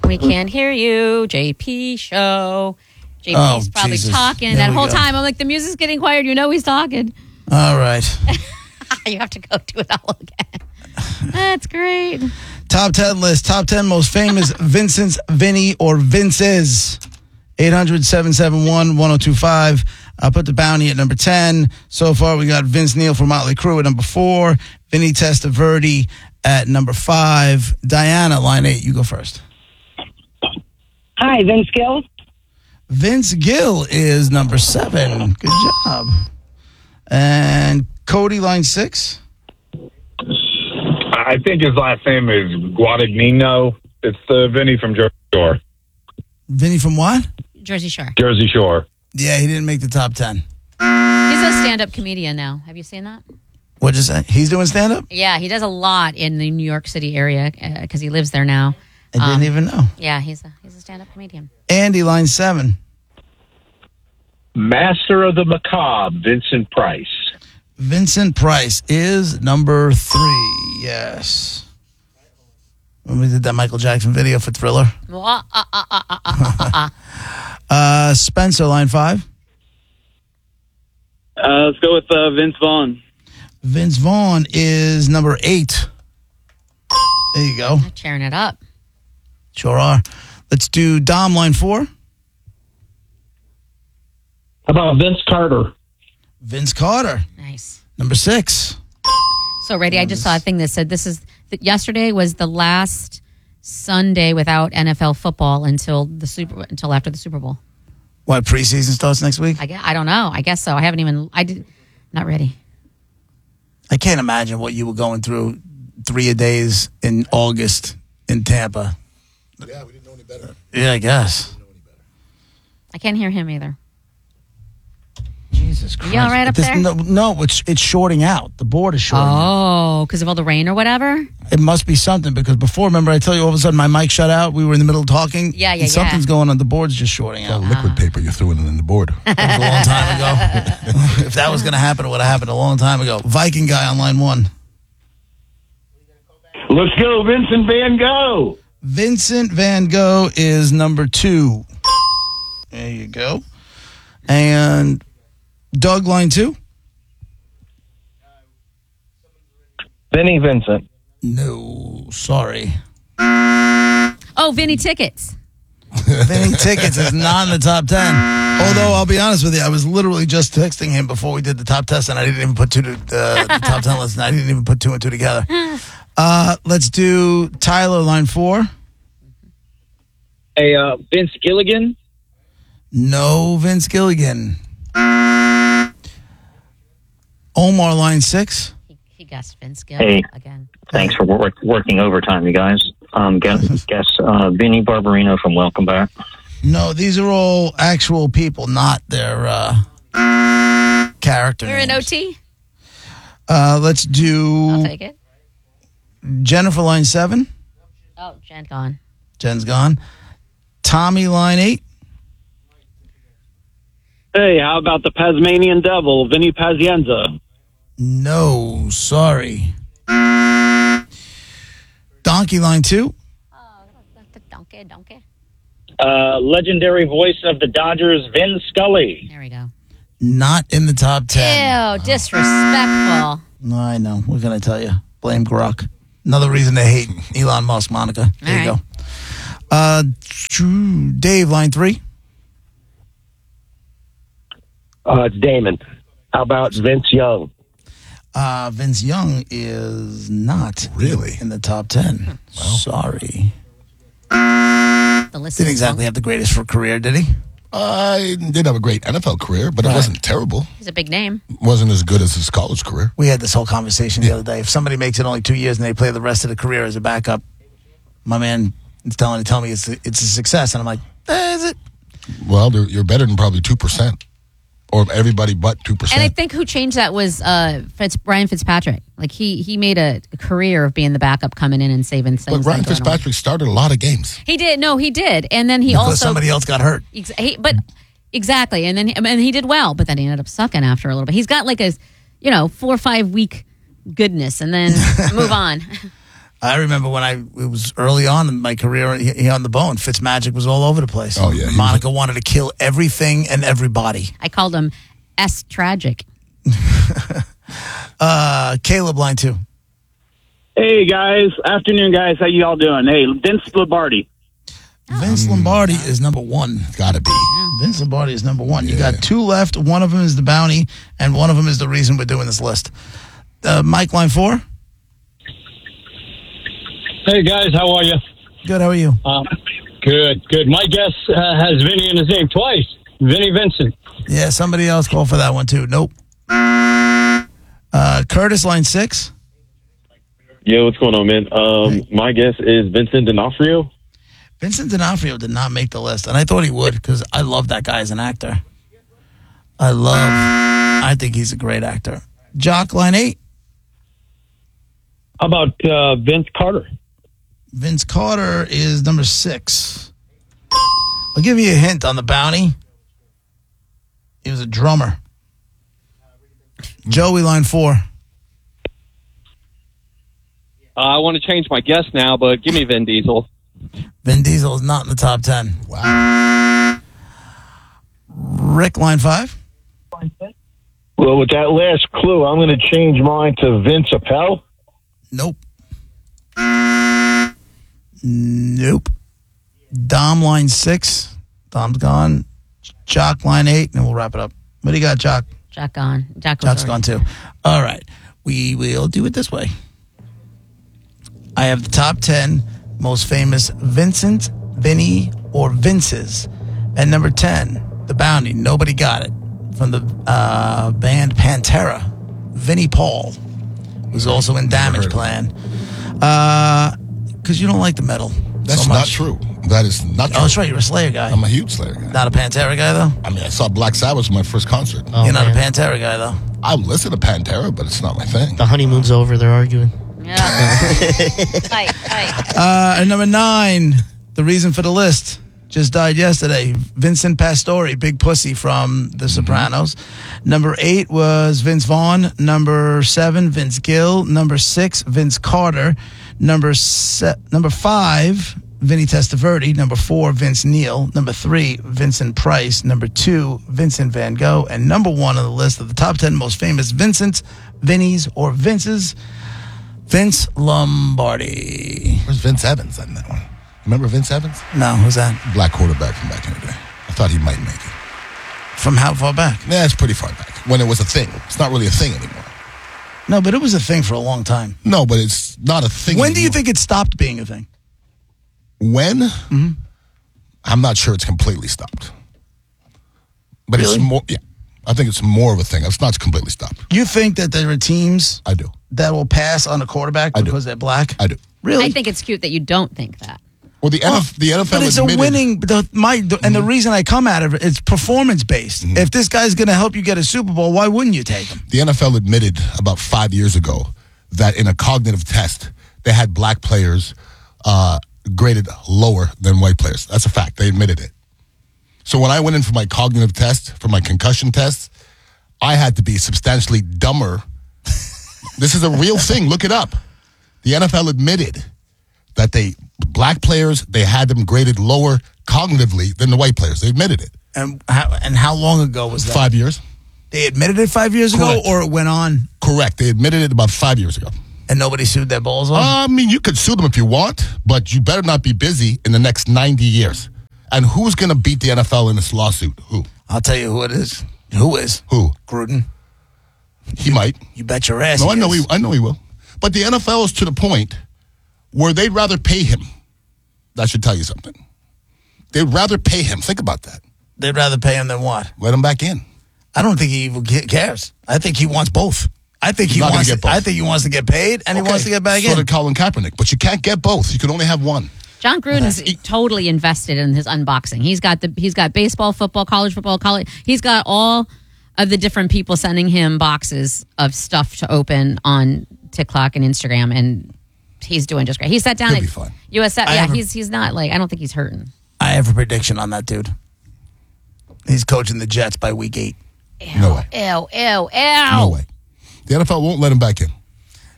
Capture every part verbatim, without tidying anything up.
We can't hear you. J P show. J P's Oh, probably Jesus. talking There that we whole go. time. I'm like, the music's getting quiet. You know he's talking. All right. You have to go do it all again. That's great. Top ten list. Top ten most famous Vincents, Vinny, or Vinces. eight hundred, seven seven one, one oh two five. I'll put the bounty at number ten. So far, we got Vince Neil from Motley Crue at number four. Vinny Testaverde at number five. Diana, line eight. You go first. Hi, Vince Gill. Vince Gill is number seven. Good job. And Cody, line six. I think his last name is Guadagnino. It's uh, Vinny from Jersey Shore. Vinny from what? Jersey Shore. Jersey Shore. Yeah, he didn't make the top ten. He's a stand-up comedian now. Have you seen that? What'd you say? He's doing stand-up? Yeah, he does a lot in the New York City area because he lives there now. I didn't Um, even know. Yeah, he's a he's a stand-up comedian. Andy, line seven. Master of the Macabre, Vincent Price. Vincent Price is number three. Yes. When we did that Michael Jackson video for Thriller. Uh, uh, uh, uh, uh, uh, uh. Uh, Spencer, line five. Uh, let's go with uh, Vince Vaughn. Vince Vaughn is number eight. There you go. Tearing it up. Sure are. Let's do Dom, line four. How about Vince Carter? Vince Carter. Nice. Number six. So, Reddy, I just saw a thing that said this is that yesterday was the last Sunday without N F L football until the Super until after the Super Bowl. What, preseason starts next week? I, guess, I don't know. I guess so. I haven't even. I did not ready. I can't imagine what you were going through three a days in August in Tampa. Yeah, we didn't know any better. Yeah, I guess. I can't hear him either. Jesus Christ. You all right up This- there? No, no, it's it's shorting out. The board is shorting out. Oh, because of all the rain or whatever? It must be something because before, remember I tell you all of a sudden my mic shut out. We were in the middle of talking. Yeah, yeah, and something's yeah. going on. The board's just shorting out. Well, liquid paper you threw it in the board. That was a long time ago. If that was going to happen, it would have happened a long time ago. Viking guy on line one. Let's go, Vincent Van Gogh. Vincent Van Gogh is number two. There you go. And Doug, line two. Vinny Vincent. No, sorry. Oh, Vinny Tickets. Vinny Tickets is not in the top ten. Although, I'll be honest with you, I was literally just texting him before we did the top test, and I didn't even put two to uh, the top ten list, and I didn't even put two and two together. Uh, let's do Tyler, line four. Hey, uh, Vince Gilligan. No Vince Gilligan. Omar, line six. He, he guessed Vince Gill Hey. again. Thanks for work, working overtime, you guys. Um, guess guess uh, Vinny Barbarino from Welcome Back. No, these are all actual people, not their uh, character We're in O names. T. Uh, let's I'll do take it. Jennifer, line seven. Oh, Jen gone. Jen's gone. Tommy, line eight. Hey, how about the Tasmanian Devil, Vinny Pazienza? No, sorry. Donkey, line two. Oh, donkey, donkey. Uh, legendary voice of the Dodgers, Vin Scully. There we go. Not in the top ten. Ew, disrespectful. No, I know. What can I tell you? Blame Grok. Another reason to hate Elon Musk, Monica. There All you right. go. Uh, Drew- Dave, line three. Uh, it's Damon. How about Vince Young? Uh, Vince Young is not Really? in the top ten. Sorry. The list Didn't is exactly long. have the greatest for career, did he? I did have a great N F L career, but it Right. wasn't terrible. He's a big name. Wasn't as good as his college career. We had this whole conversation the other day. If somebody makes it only two years and they play the rest of the career as a backup, my man is telling telling me it's a, it's a success, and I'm like, eh, is it? Well, they're- you're better than probably two percent. Or everybody but two And I percent. think who changed that was uh, Fitz, Ryan Fitzpatrick. Like he he made a career of being the backup, coming in and saving things. But Ryan and going away. Fitzpatrick started a lot of games. He did. No, he did. And then he Because also somebody else got hurt. Ex- he, but exactly, and then and he did well, but then he ended up sucking after a little bit. He's got like a, you know, four or five week goodness, and then move on. I remember when I it was early on in my career here on the Bone, Fitzmagic was all over the place. Oh, yeah. Monica wanted to kill everything and everybody. I called him S Tragic. uh, Caleb, line two. Hey, guys. Afternoon, guys. How you all doing? Hey, Vince Lombardi. Vince Lombardi is number one. Gotta be. Vince Lombardi is number one. You Yeah. got two left. One of them is the bounty, and one of them is the reason we're doing this list. Uh, Mike, line four. Hey guys, how are you? Good. How are you? Um, good, good. My guess uh, has Vinny in his name twice. Vinny Vincent. Yeah, somebody else called for that one too. Nope. Uh, Curtis, line six. Yo, what's going on, man? Um, my guess is Vincent D'Onofrio. Vincent D'Onofrio did not make the list, and I thought he would because I love that guy as an actor. I love. I think he's a great actor. Jock, line eight. How about uh, Vince Carter? Vince Carter is number six. I'll give you a hint on the bounty. He was a drummer. Joey, line four. Uh, I want to change my guess now, but give me Vin Diesel. Vin Diesel is not in the top ten. Wow. Rick, line five. Well, with that last clue, I'm going to change mine to Vince Appel. Nope. Nope. Dom, line six. Dom's gone. Jock, line eight, and we'll wrap it up. What do you got, Jock? Jock gone. Jock was Jock's already- gone too. All right. We will do it this way. I have the top ten most famous Vincent, Vinny, or Vinces. At number ten, The Bounty. Nobody got it. From the uh, band Pantera. Vinnie Paul was also in Damage Plan. Because you don't like the metal. That's so not much. true. That is not true. Oh, that's right. You're a Slayer guy. I'm a huge Slayer guy. Not a Pantera guy, though? I mean, I saw Black Sabbath was my first concert. Oh, You're not man. a Pantera guy, though. I listen to Pantera, but it's not my thing. The honeymoon's over. They're arguing. Yeah. Fight, fight. Uh, and number nine, the reason for the list, just died yesterday. Vincent Pastore, Big Pussy from The Sopranos. Number eight was Vince Vaughn. Number seven, Vince Gill. Number six, Vince Carter. Number se- number five, Vinny Testaverde. Number four, Vince Neil. Number three, Vincent Price. Number two, Vincent Van Gogh. And number one on the list of the top ten most famous Vincents, Vinnies, or Vinces, Vince Lombardi. Where's Vince Evans on that one? Remember Vince Evans? No, who's that? Black quarterback from back in the day. I thought he might make it. From how far back? Yeah, it's pretty far back. When it was a thing. It's not really a thing anymore. No, but it was a thing for a long time. No, but it's not a thing When do you anymore. think it stopped being a thing? When? Mm-hmm. I'm not sure it's completely stopped. But Really? it's more, yeah. I think it's more of a thing. It's not completely stopped. You think that there are teams I do. that will pass on a quarterback I do. because they're black? I do. Really? I think it's cute that you don't think that. Well, the, Well, N F, the N F L but it's admitted, a winning. The, my the, and the reason I come at it, it's performance based. Mm-hmm. If this guy's going to help you get a Super Bowl, why wouldn't you take him? The N F L admitted about five years ago that in a cognitive test, they had black players uh, graded lower than white players. That's a fact. They admitted it. So when I went in for my cognitive test, for my concussion test, I had to be substantially dumber. This is a real thing. Look it up. The N F L admitted that they black players, they had them graded lower cognitively than the white players. They admitted it. And how, and how long ago was that? Five years. They admitted it five years Correct. ago, or it went on Correct. They admitted it about five years ago. and nobody sued their balls off? I mean, you could sue them if you want, but you better not be busy in the next ninety years. And who's going to beat the N F L in this lawsuit? Who? I'll tell you who it is. Who is? Who? Gruden. He might. You bet your ass. No, he I know is. he. I know he will. But the N F L is to the point where they'd rather pay him. That should tell you something. They'd rather pay him. Think about that. They'd rather pay him than what? Let him back in. I don't think he even ca- cares. I think he wants both. I think He's he not gonna wants. get To, both. I think he wants to get paid and he Okay. wants to get back so in. did Colin Kaepernick. But you can't get both. You can only have one. John Gruden's totally invested in his unboxing. He's got the he's got baseball, football, college football, college. He's got all of the different people sending him boxes of stuff to open on TikTok and Instagram, and he's doing just great. He sat down He'll at be fine. U S F. I Yeah, have a- he's he's not like I don't think he's hurting. I have a prediction on that dude. He's coaching the Jets by week eight. Ew, No way. Ew, ew, ew. No way. The N F L won't let him back in.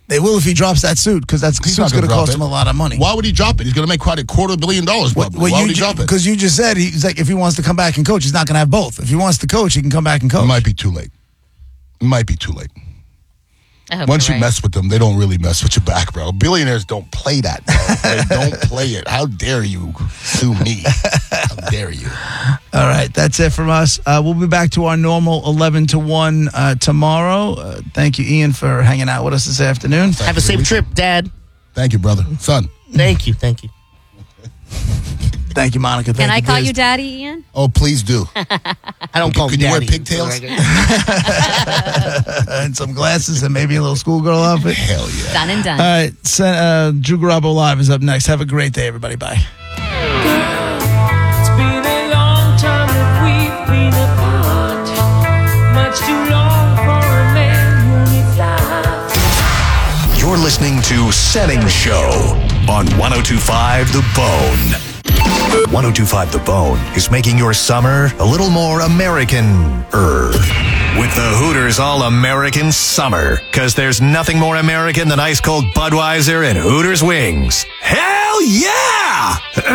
They will if he drops that suit, because that He's suit's not going to drop cost it. him a lot of money. Why would he drop it? He's going to make quite a quarter billion dollars. What, Why what would he you, drop it? Because you just said he's like, if he wants to come back and coach, he's not going to have both. If he wants to coach, he can come back and coach. It might be too late. It might be too late. I hope Once you're you right. mess with them, they don't really mess with your back, bro. Billionaires don't play that, bro. They don't play it. How dare you sue me? How dare you? All right, that's it from us. Uh, we'll be back to our normal eleven to one uh, tomorrow. Uh, thank you, Ian, for hanging out with us this afternoon. Have a safe trip, Dad. Thank you, brother. Son. Thank you, thank you. Thank you, Monica. Can Thank I you, call Biz. you Daddy, Ian? Oh, please do. I don't call Can him you wear Daddy. pigtails? And some glasses and maybe a little schoolgirl outfit. Hell yeah. Done and done. All right, so, uh, Drew Garabo Live is up next. Have a great day, everybody. Bye. It's been a long time that we've been apart. Much too long for a man who needs love. You're listening to Setting Show on one oh two point five The Bone. one oh two point five The Bone is making your summer a little more American-er. With the Hooters All-American Summer. Because there's nothing more American than ice-cold Budweiser and Hooters wings. Hell yeah!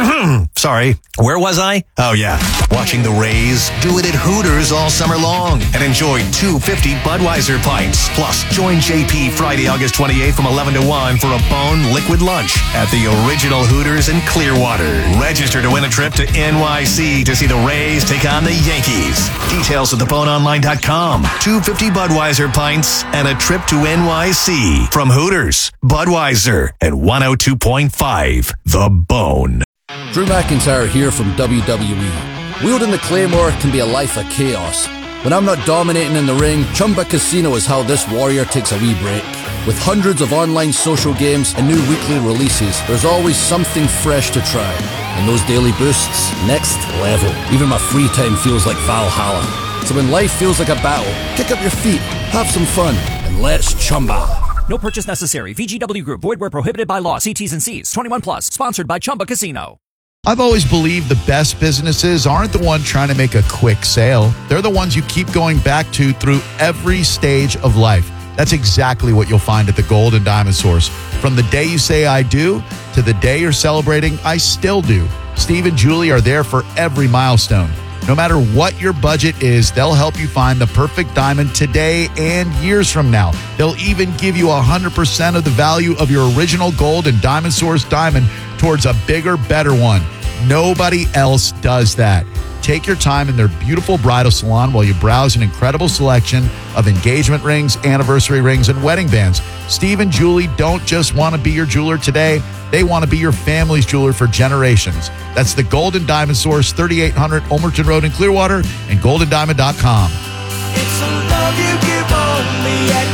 Sorry, where was I? Oh yeah, watching the Rays do it at Hooters all summer long. And enjoy two fifty Budweiser pints. Plus, join J P Friday, August twenty-eighth from eleven to one for a Bone liquid lunch at the original Hooters in Clearwater. Register to win a trip to N Y C to see the Rays take on the Yankees. Details at the bone online dot com. two fifty Budweiser pints and a trip to N Y C from Hooters, Budweiser, and one oh two point five The Bone. Drew McIntyre here from W W E. Wielding the Claymore can be a life of chaos. When I'm not dominating in the ring, Chumba Casino is how this warrior takes a wee break. With hundreds of online social games and new weekly releases, there's always something fresh to try. And those daily boosts, next level. Even my free time feels like Valhalla. So when life feels like a battle, kick up your feet, have some fun, and let's chumba. No purchase necessary. V G W Group. Void where prohibited by law. See T's and C's. twenty-one plus. Sponsored by Chumba Casino. I've always believed the best businesses aren't the one trying to make a quick sale. They're the ones you keep going back to through every stage of life. That's exactly what you'll find at the Gold and Diamond Source. From the day you say I do to the day you're celebrating I still do. Steve and Julie are there for every milestone. No matter what your budget is, they'll help you find the perfect diamond today and years from now. They'll even give you one hundred percent of the value of your original Gold and Diamond Source diamond towards a bigger, better one. Nobody else does that. Take your time in their beautiful bridal salon while you browse an incredible selection of engagement rings, anniversary rings, and wedding bands. Steve and Julie don't just want to be your jeweler today. They want to be your family's jeweler for generations. That's the Gold and Diamond Source, thirty-eight hundred Omerton Road in Clearwater, and golden diamond dot com. It's a love you give only at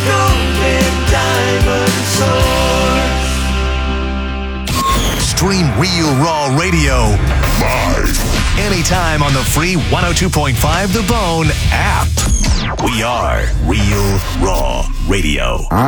Golden Diamond Source. Stream Real Raw Radio live anytime on the free one oh two point five The Bone app. We are Real Raw Radio.